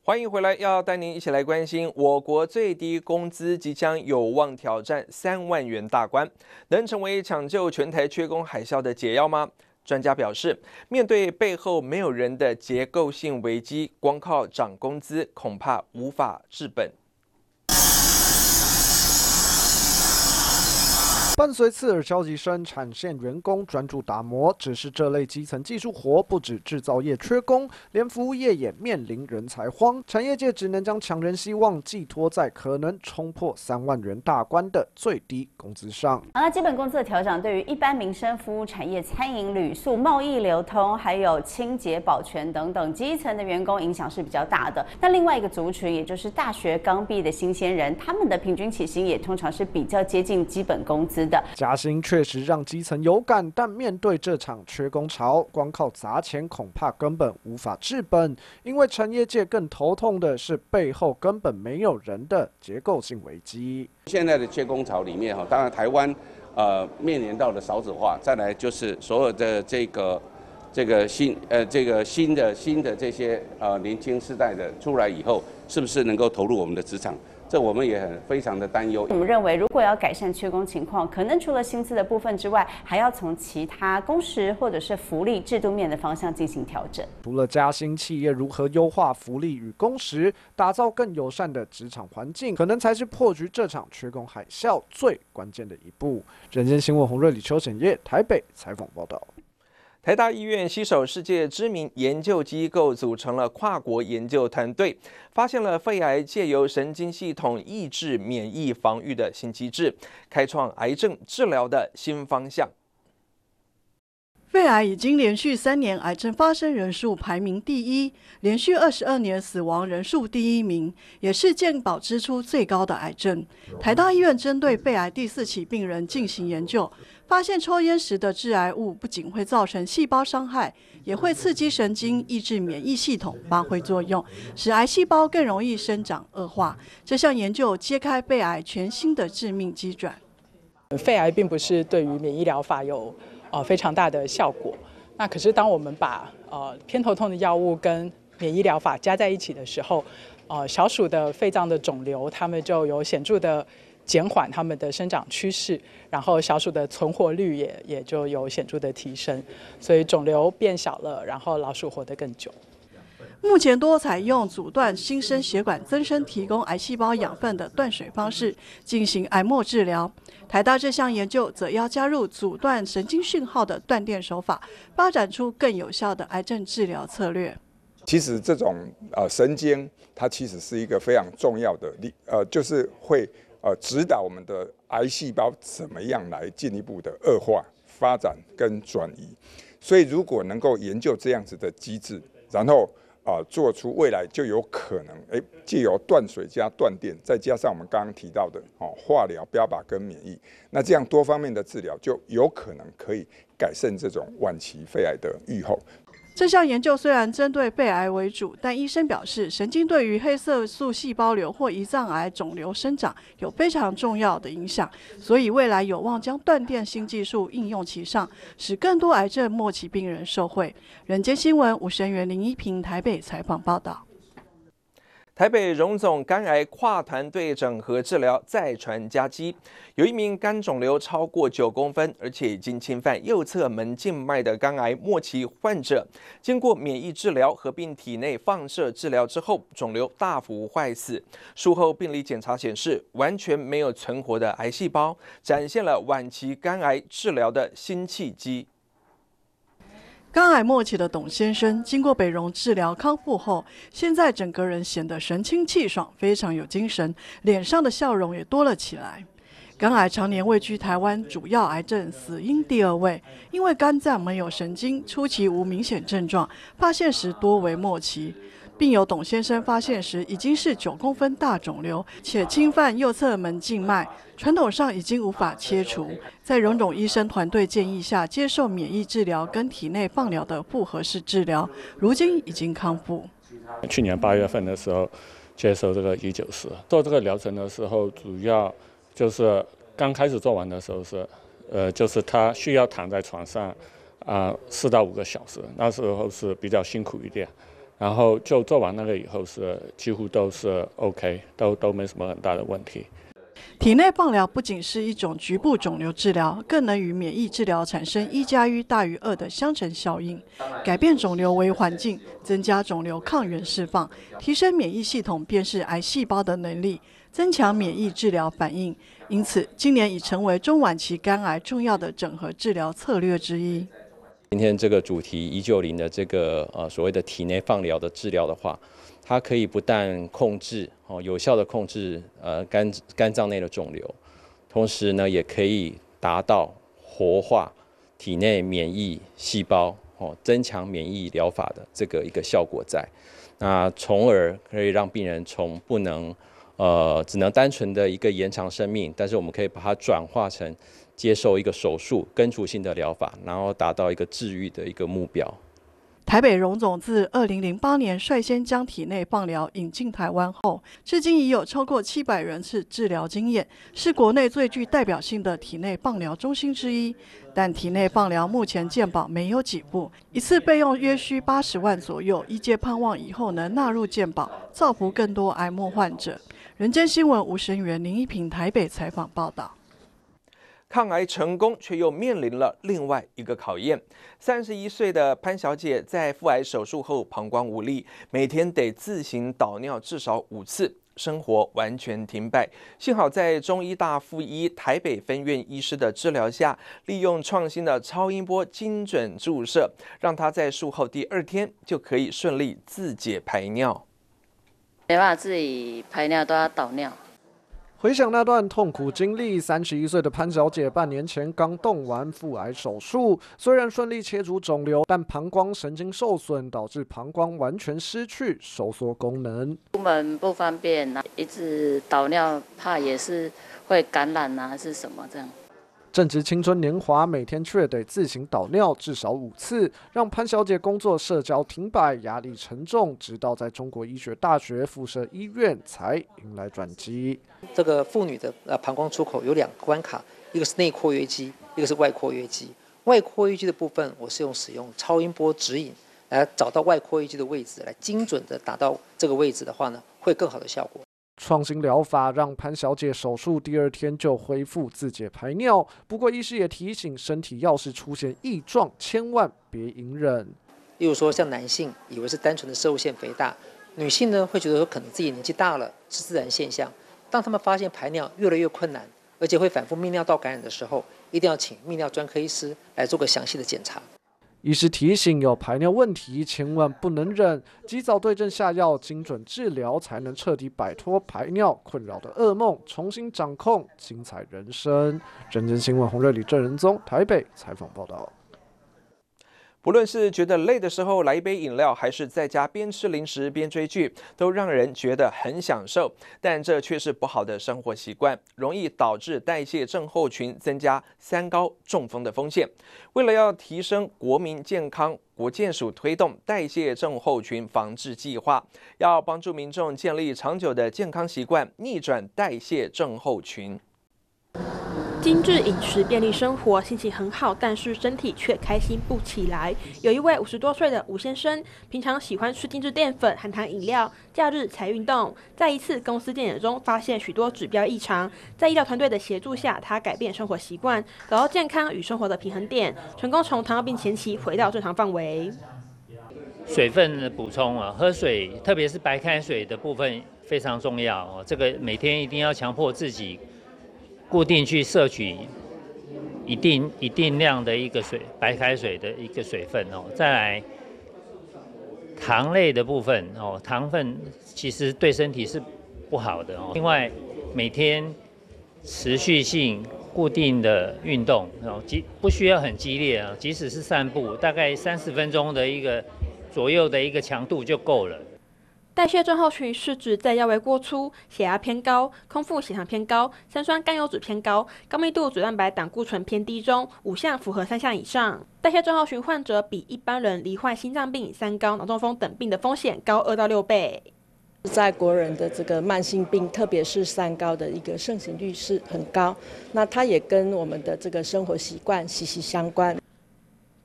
欢迎回来，要带您一起来关心我国最低工资即将有望挑战3万元大关，能成为抢救全台缺工海啸的解药吗？专家表示，面对背后没有人的结构性危机，光靠涨工资恐怕无法治本。 伴随刺耳消息声，产线员工专注打磨。只是这类基层技术活，不止制造业缺工，连服务业也面临人才荒。产业界只能将抢人希望寄托在可能冲破3万元大关的最低工资上。 那基本工资的调整，对于一般民生服务产业、餐饮、旅宿、贸易流通，还有清洁、保全等等基层的员工影响是比较大的。那另外一个族群，也就是大学刚毕业的新鲜人，他们的平均起薪也通常是比较接近基本工资。 加薪确实让基层有感，但面对这场缺工潮，光靠砸钱恐怕根本无法治本。因为产业界更头痛的是背后根本没有人的结构性危机。 现在的缺工潮里面当然台湾面临到的少子化，再来就是所有的这个新的这些年轻世代的出来以后，是不是能够投入我们的职场？这我们也非常的担忧。 我们认为，如果要改善缺工情况，可能除了薪资的部分之外，还要从其他工时或者是福利制度面的方向进行调整。 除了加薪，企业如何优化福利与工时，打造更友善的职场环境，可能才是破局这场缺工海啸最关键的一步。人间新闻洪瑞里、邱显业台北采访报道。 台大医院携手世界知名研究机构，组成了跨国研究团队，发现了肺癌借由神经系统抑制免疫防御的新机制，开创癌症治疗的新方向。 肺癌已经连续3年癌症发生人数排名第1，连续22年死亡人数第1名，也是健保支出最高的癌症。台大医院针对肺癌第4期病人进行研究，发现抽烟时的致癌物不仅会造成细胞伤害，也会刺激神经，抑制免疫系统发挥作用，使癌细胞更容易生长恶化。这项研究揭开肺癌全新的致命机转。 肺癌并不是对于免疫疗法有非常大的效果。那可是当我们把偏头痛的药物跟免疫疗法加在一起的时候，小鼠的肺脏的肿瘤，它们就有显著的减缓它们的生长趋势，然后小鼠的存活率也就有显著的提升，所以肿瘤变小了，然后老鼠活得更久。 目前多采用阻断新生血管增生提供癌细胞养分的断水方式进行癌末治疗。台大这项研究则要加入阻断神经讯号的断电手法，发展出更有效的癌症治疗策略。 其实这种神经，它其实是一个非常重要的就是会指导我们的癌细胞怎么样来进一步的恶化、发展跟转移。所以如果能够研究这样子的机制，然后做出未来就有可能藉由断水加断电，再加上我们刚刚提到的化疗、标靶跟免疫，那这样多方面的治疗就有可能可以改善这种晚期肺癌的预后。 这项研究虽然针对肺癌为主，但医生表示，神经对于黑色素细胞瘤或胰脏癌肿瘤生长有非常重要的影响，所以未来有望将断电新技术应用其上，使更多癌症末期病人受惠。人间新闻吴声源、林一平台北采访报道。 台北荣总肝癌跨团队整合治疗再传佳绩，有一名肝肿瘤超过9公分，而且已经侵犯右侧门静脉的肝癌末期患者，经过免疫治疗合并体内放射治疗之后，肿瘤大幅坏死。术后病理检查显示，完全没有存活的癌细胞，展现了晚期肝癌治疗的新契机。 肝癌末期的董先生，经过北荣治疗康复后，现在整个人显得神清气爽，非常有精神，脸上的笑容也多了起来。肝癌常年位居台湾主要癌症死因第2位，因为肝脏没有神经，初期无明显症状，发现时多为末期。病友董先生发现时已经是9公分大肿瘤，且侵犯右侧门静脉，传统上已经无法切除。在荣总医生团队建议下，接受免疫治疗跟体内放疗的复合式治疗，如今已经康复。 去年8月份的时候接受这个194，做这个疗程的时候，主要就是刚开始做完的时候是，就是他需要躺在床上4到5个小时，那时候是比较辛苦一点。 然后就做完那个以后是几乎都是 OK， 都没什么很大的问题。 体内放疗不仅是一种局部肿瘤治疗，更能与免疫治疗产生1+1=2的相乘效应，改变肿瘤为环境，增加肿瘤抗原释放，提升免疫系统辨识癌细胞的能力，增强免疫治疗反应。因此，今年已成为中晚期肝癌重要的整合治疗策略之一。 今天这个主题190的这个所谓的体内放疗的治疗的话，它可以不但控制有效的控制肝脏内的肿瘤，同时呢也可以达到活化体内免疫细胞增强免疫疗法的这个一个效果在，那从而可以让病人从不能只能单纯的一个延长生命，但是我们可以把它转化成接受一个手术根除性的疗法，然后达到一个治愈的一个目标。 台北荣总自2008年率先将体内放疗引进台湾后，至今已有超过700人次治疗经验，是国内最具代表性的体内放疗中心之一。但体内放疗目前健保没有给付，一次费用约需80万左右，医界盼望以后能纳入健保，造福更多癌末患者。人间新闻吴声源、林一平台北采访报道。 抗癌成功，却又面临了另外一个考验。31岁的潘小姐在腹癌手术后膀胱无力，每天得自行导尿至少5次，生活完全停摆。幸好在中医大附医台北分院医师的治疗下，利用创新的超音波精准注射，让她在术后第2天就可以顺利自解排尿。 没办法自己排尿，都要导尿。 回想那段痛苦经历，31岁的潘小姐半年前刚动完腹癌手术，虽然顺利切除肿瘤，但膀胱神经受损，导致膀胱完全失去收缩功能。 出门不方便，一直导尿，怕也是会感染还是什么这样。 正值青春年华，每天却得自行导尿至少5次，让潘小姐工作社交停摆，压力沉重。直到在中国医学大学附设医院才迎来转机。 这个妇女的膀胱出口有2个关卡，一个是内括约肌，一个是外括约肌。外括约肌的部分，我是使用超音波指引来找到外括约肌的位置，来精准的达到这个位置的话呢，会更好的效果。 创新疗法让潘小姐手术第2天就恢复自解排尿，不过医师也提醒，身体要是出现异状，千万别隐忍。 例如说，像男性以为是单纯的射物腺肥大，女性呢会觉得说可能自己年纪大了是自然现象。当他们发现排尿越来越困难，而且会反复泌尿道感染的时候，一定要请泌尿专科医师来做个详细的检查。 医师提醒，有排尿问题千万不能忍，及早对症下药，精准治疗，才能彻底摆脱排尿困扰的噩梦，重新掌控精彩人生。人间新闻洪瑞里、郑仁宗台北采访报道。 不论是觉得累的时候来一杯饮料，还是在家边吃零食边追剧，都让人觉得很享受。但这却是不好的生活习惯，容易导致代谢症候群，增加3高中风的风险。为了要提升国民健康，国健署推动代谢症候群防治计划，要帮助民众建立长久的健康习惯，逆转代谢症候群。 精致饮食、便利生活，心情很好，但是身体却开心不起来。有一位50多岁的吴先生，平常喜欢吃精致淀粉、含糖饮料，假日才运动。在一次公司健检中，发现许多指标异常。在医疗团队的协助下，他改变生活习惯，找到健康与生活的平衡点，成功从糖尿病前期回到正常范围。 水分的补充喝水，特别是白开水的部分非常重要这个每天一定要强迫自己固定去摄取一定量的一个白开水的一个水分再来糖类的部分糖分其实对身体是不好的另外每天持续性固定的运动不需要很激烈即使是散步，大概30分钟的一个左右的一个强度就够了。 代谢症候群是指在腰围过粗、血压偏高、空腹血糖偏高、三酸甘油酯偏高、高密度脂蛋白胆固醇偏低中5项符合3项以上。代谢症候群患者比一般人罹患心脏病、3高、脑中风等病的风险高2到6倍。 在国人的这个慢性病，特别是3高的一个盛行率是很高，那它也跟我们的这个生活习惯息息相关。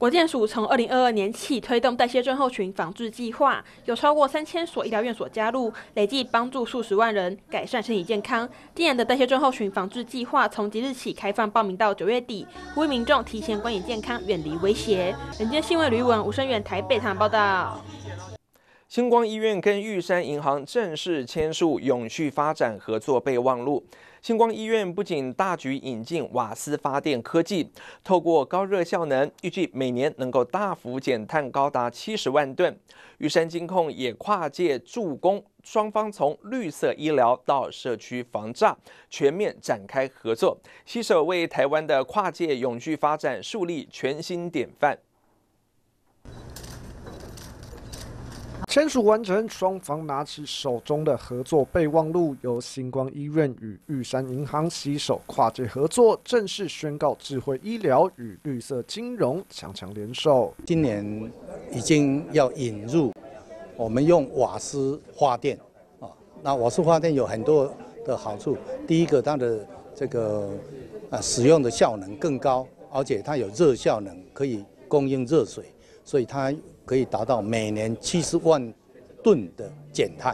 国健署从2022年起推动代谢症候群防治计划，有超过3000所医疗院所加入，累计帮助数十万人改善身体健康。今年的代谢症候群防治计划从即日起开放报名到9月底，呼吁民众提前观影健康，远离威胁。人间新闻吕文吴声远台北台报道。 星光医院跟玉山银行正式签署永续发展合作备忘录。星光医院不仅大举引进瓦斯发电科技，透过高热效能，预计每年能够大幅减碳高达70万吨。玉山金控也跨界助攻，双方从绿色医疗到社区防诈，全面展开合作，携手为台湾的跨界永续发展树立全新典范。 签署完成，双方拿起手中的合作备忘录，由星光医院与玉山银行携手跨界合作，正式宣告智慧医疗与绿色金融强强联手。 今年已经要引入，我们用瓦斯发电啊，那瓦斯发电有很多的好处。第一个，它的这个使用的效能更高，而且它有热效能，可以供应热水，所以它可以达到每年70万吨的减碳。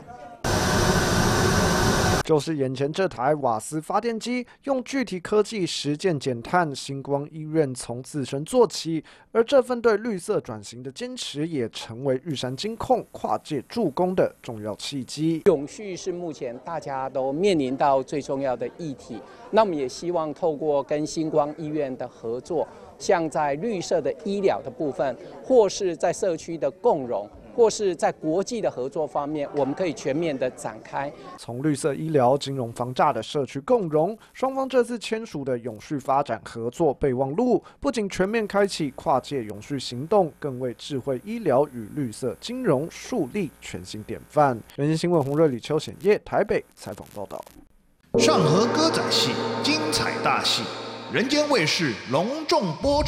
就是眼前这台瓦斯发电机，用具体科技实践减碳。星光医院从自身做起，而这份对绿色转型的坚持，也成为玉山金控跨界助攻的重要契机。 永续是目前大家都面临到最重要的议题，那我们也希望透过跟星光医院的合作，像在绿色的医疗的部分，或是在社区的共融，或是在国际的合作方面，我们可以全面的展开。 从绿色医疗、金融防诈的社区共融，双方这次签署的永续发展合作备忘录，不仅全面开启跨界永续行动，更为智慧医疗与绿色金融树立全新典范。人间新闻洪瑞李邱显业台北采访报道。 上河歌仔戏精彩大戏，人间卫视隆重播出。